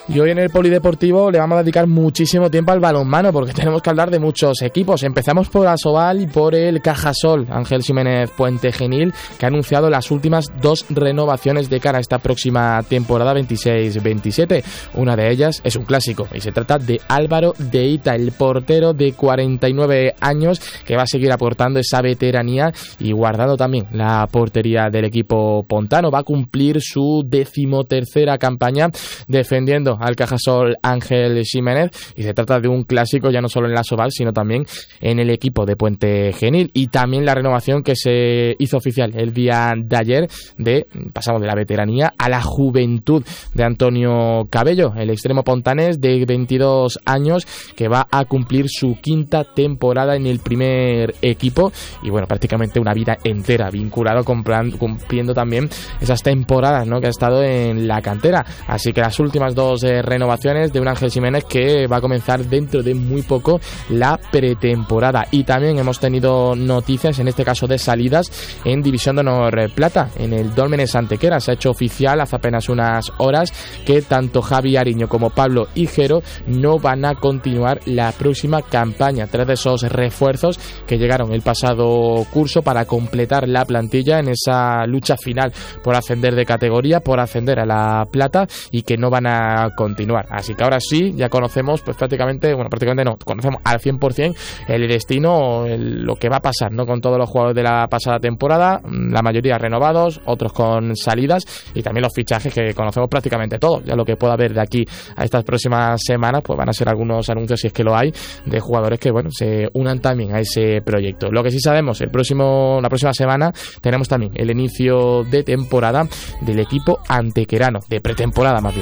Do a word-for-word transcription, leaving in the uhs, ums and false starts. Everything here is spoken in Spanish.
Y hoy en el Polideportivo le vamos a dedicar muchísimo tiempo al balonmano porque tenemos que hablar de muchos equipos. Empezamos por Asobal y por el Cajasol, Ángel Ximénez Puente Genil, que ha anunciado las últimas dos renovaciones de cara a esta próxima temporada veintiséis veintisiete. Una de ellas es un clásico y se trata de Álvaro Deita, el portero de cuarenta y nueve años, que va a seguir aportando esa veteranía y guardando también la portería del equipo pontano. Va a cumplir su decimotercera campaña defendiendo al Cajasol Ángel Ximénez, y se trata de un clásico ya no solo en la Asobal sino también en el equipo de Puente Genil. Y también la renovación que se hizo oficial el día de ayer de, pasamos de la veteranía a la juventud de Antonio Cabello, el extremo pontanés de veintidós años, que va a cumplir su quinta temporada en el primer equipo y bueno, prácticamente una vida entera vinculado cumpliendo también esas temporadas, ¿no?, que ha estado en la cantera. Así que las últimas dos eh, renovaciones de un Ángel Ximénez que va a comenzar dentro de muy poco la pretemporada. Y también hemos tenido noticias, en este caso de salidas en División de Honor Plata, en el Dólmenes Antequera. Se ha hecho oficial hace apenas unas horas que tanto Javi Ariño como Pablo Higuero no van a continuar la próxima campaña, tras de esos refuerzos que llegaron el pasado curso para completar la plantilla en esa lucha final por ascender de categoría, por ascender a la plata, y que no van a continuar. Así que ahora sí, ya conocemos pues prácticamente, bueno, prácticamente no, conocemos al cien por ciento el destino, el, lo que va a pasar, ¿no?, con todos los jugadores de la pasada temporada, la mayoría renovados, otros con salidas, y también los fichajes que conocemos prácticamente todos. Ya lo que pueda haber de aquí a estas próximas semanas pues van a ser algunos anuncios, si es que lo hay, de jugadores que bueno se unan también a ese proyecto. Lo que sí sabemos, el próximo la próxima semana tenemos también el inicio de temporada del equipo antequerano, de pretemporada más bien.